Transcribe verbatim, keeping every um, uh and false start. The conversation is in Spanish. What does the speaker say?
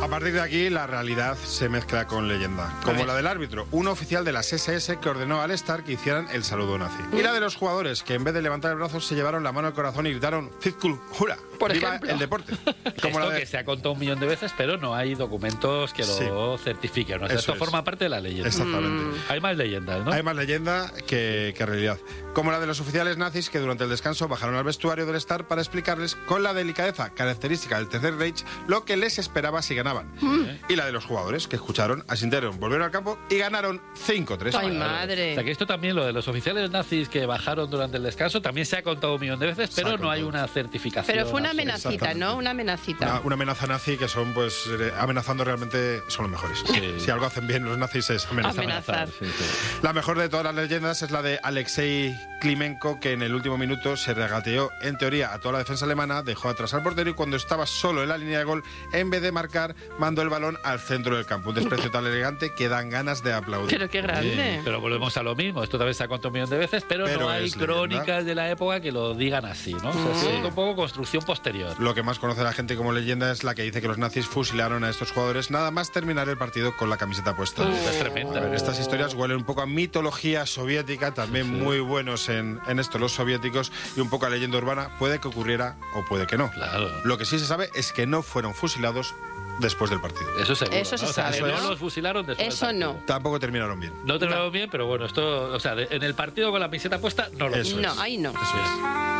partir de aquí la realidad se mezcla con leyenda, como la del árbitro, un oficial de las ese ese que ordenó al Star que hicieran el saludo nazi. Y la de los jugadores que en vez de levantar el brazo se llevaron la mano al corazón y gritaron Fitkul Hura. Por ¡Viva ejemplo. el deporte! Esto Como la de... que se ha contado un millón de veces, pero no hay documentos que lo Sí. certifiquen. O sea, Eso esto es. forma parte de la leyenda. Exactamente. Mm. Hay más leyendas, ¿no? Hay más leyenda que, que realidad. Como la de los oficiales nazis que durante el descanso bajaron al vestuario del Star para explicarles con la delicadeza característica del Tercer Reich lo que les esperaba si ganaban. Mm. Y la de los jugadores que escucharon, asintieron, volvieron al campo y ganaron cinco tres. Ay, madre. O sea, que esto también, lo de los oficiales nazis que bajaron durante el descanso, también se ha contado un millón de veces, pero no hay una certificación. Pero fue una amenacita, Exactamente. ¿no? Una amenacita. Una, una amenaza nazi que son, pues, eh, amenazando realmente son los mejores. Sí. Si algo hacen bien los nazis es amenazar. Amenazar. Sí, sí. La mejor de todas las leyendas es la de Alexei Klimenko, que en el último minuto se regateó, en teoría, a toda la defensa alemana, dejó atrás al portero y cuando estaba solo en la línea de gol, en vez de marcar, mandó el balón al centro del campo. Un desprecio tan elegante que dan ganas de aplaudir. Pero qué grande. Sí, pero volvemos a lo mismo. Esto también se ha contado un millón de veces, pero, Pero no hay es leyenda. crónicas de la época que lo digan así, ¿no? O sea, Mm. es un poco construcción posterior. Lo que más conoce la gente como leyenda es la que dice que los nazis fusilaron a estos jugadores nada más terminar el partido con la camiseta puesta. Es tremenda. A ver, estas historias huelen un poco a mitología soviética, también Sí. muy buenos en, en esto los soviéticos, y un poco a leyenda urbana. Puede que ocurriera o puede que no. Claro. Lo que sí se sabe es que no fueron fusilados después del partido. Eso seguro. Eso se ¿no? O sea, sabe, que ¿no? no los fusilaron después del Eso partido. no. Tampoco terminaron bien. No terminaron bien, pero bueno, esto, o sea, de- en el partido con la camiseta puesta no lo Eso fusilaron. No, ahí no. Eso es.